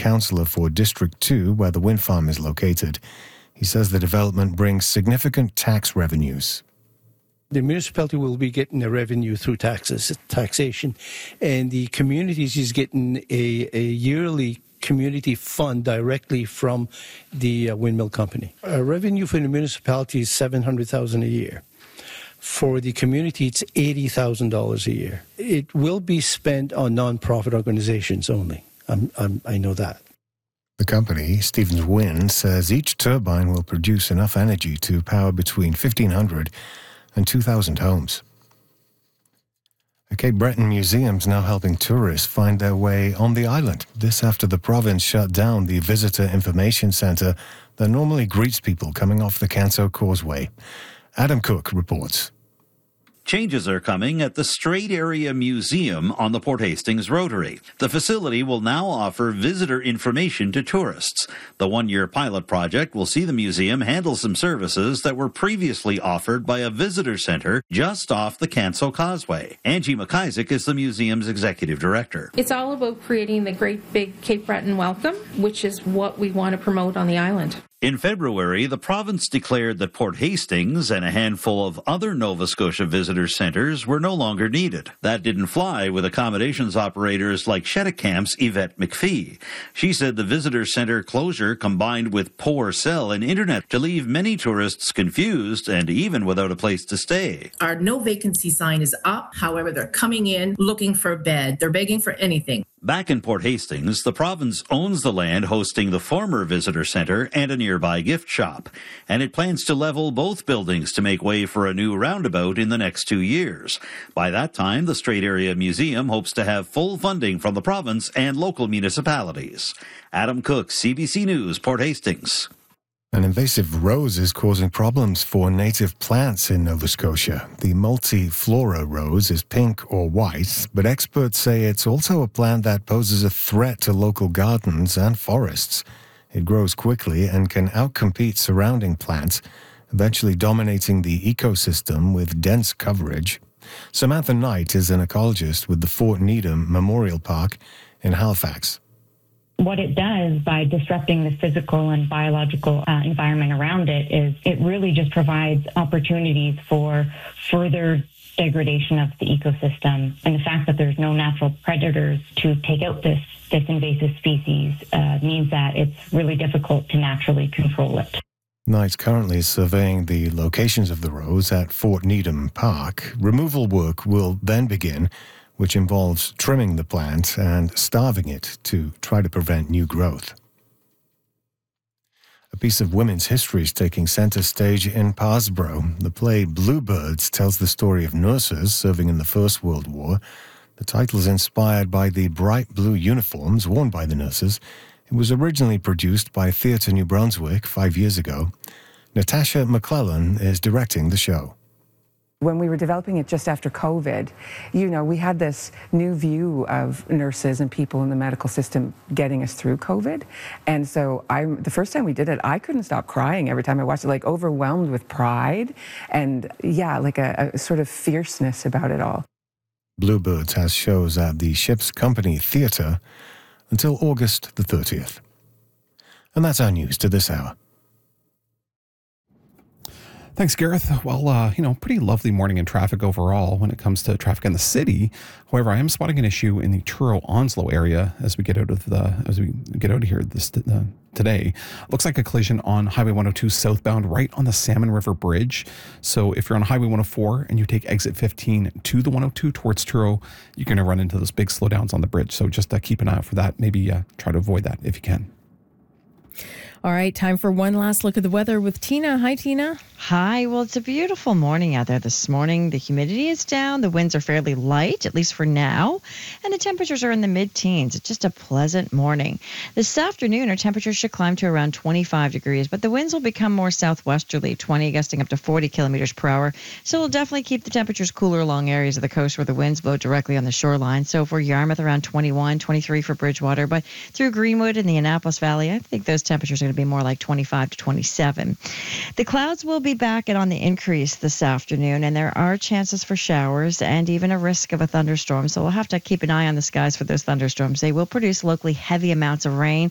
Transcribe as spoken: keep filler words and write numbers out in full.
councillor for District two, where the wind farm is located. He says the development brings significant tax revenues. The municipality will be getting a revenue through taxes, taxation, and the communities is getting a, a yearly community fund directly from the uh, windmill company. Uh, revenue for the municipality is seven hundred thousand dollars a year. For the community, it's eighty thousand dollars a year. It will be spent on non-profit organizations only. I'm, I'm, I know that. The company, Stevens Wind, says each turbine will produce enough energy to power between fifteen hundred and two thousand homes. The Cape Breton Museum's now helping tourists find their way on the island. This after the province shut down the Visitor Information Centre that normally greets people coming off the Canso Causeway. Adam Cook reports. Changes are coming at the Strait Area Museum on the Port Hastings Rotary. The facility will now offer visitor information to tourists. The one-year pilot project will see the museum handle some services that were previously offered by a visitor center just off the Canso Causeway. Angie McIsaac is the museum's executive director. It's all about creating the great big Cape Breton welcome, which is what we want to promote on the island. In February, the province declared that Port Hastings and a handful of other Nova Scotia visitor centres were no longer needed. That didn't fly with accommodations operators like Shattuck-Camp's Yvette McPhee. She said the visitor centre closure combined with poor cell and internet to leave many tourists confused and even without a place to stay. Our no vacancy sign is up. However, they're coming in looking for a bed. They're begging for anything. Back in Port Hastings, the province owns the land hosting the former visitor centre and a nearby gift shop, and it plans to level both buildings to make way for a new roundabout in the next two years. By that time, the Strait Area Museum hopes to have full funding from the province and local municipalities. Adam Cook, C B C News, Port Hastings. An invasive rose is causing problems for native plants in Nova Scotia. The multiflora rose is pink or white, but experts say it's also a plant that poses a threat to local gardens and forests. It grows quickly and can outcompete surrounding plants, eventually dominating the ecosystem with dense coverage. Samantha Knight is an ecologist with the Fort Needham Memorial Park in Halifax. What it does by disrupting the physical and biological uh, environment around it is it really just provides opportunities for further degradation of the ecosystem. And the fact that there's no natural predators to take out this, this invasive species uh, means that it's really difficult to naturally control it. Knight currently surveying the locations of the rose at Fort Needham Park. Removal work will then begin, which involves trimming the plant and starving it to try to prevent new growth. A piece of women's history is taking center stage in Parsboro. The play Bluebirds tells the story of nurses serving in the First World War. The title is inspired by the bright blue uniforms worn by the nurses. It was originally produced by Theatre New Brunswick five years ago. Natasha McClellan is directing the show. When we were developing it just after COVID, you know, we had this new view of nurses and people in the medical system getting us through COVID. And so I, the first time we did it, I couldn't stop crying every time I watched it, like overwhelmed with pride and, yeah, like a, a sort of fierceness about it all. Bluebirds has shows at the Ship's Company Theatre until August the thirtieth. And that's our news to this hour. Thanks, Gareth. Well, uh, you know, pretty lovely morning in traffic overall when it comes to traffic in the city. However, I am spotting an issue in the Truro-Onslow area as we get out of the as we get out of here this uh, today. Looks like a collision on Highway one oh two southbound, right on the Salmon River Bridge. So if you're on Highway one oh four and you take exit fifteen to the one oh two towards Truro, you're going to run into those big slowdowns on the bridge. So just uh, keep an eye out for that. Maybe uh, try to avoid that if you can. All right, time for one last look at the weather with Tina. Hi, Tina. Hi. Well, it's a beautiful morning out there this morning. The humidity is down. The winds are fairly light, at least for now. And the temperatures are in the mid-teens. It's just a pleasant morning. This afternoon, our temperatures should climb to around twenty-five degrees, but the winds will become more southwesterly, twenty gusting up to forty kilometers per hour. So we'll definitely keep the temperatures cooler along areas of the coast where the winds blow directly on the shoreline. So for Yarmouth, around twenty-one, twenty-three for Bridgewater. But through Greenwood and the Annapolis Valley, I think those temperatures are going to be more like twenty-five to twenty-seven. The clouds will be back and on the increase this afternoon, and there are chances for showers and even a risk of a thunderstorm. So we'll have to keep an eye on the skies for those thunderstorms. They will produce locally heavy amounts of rain,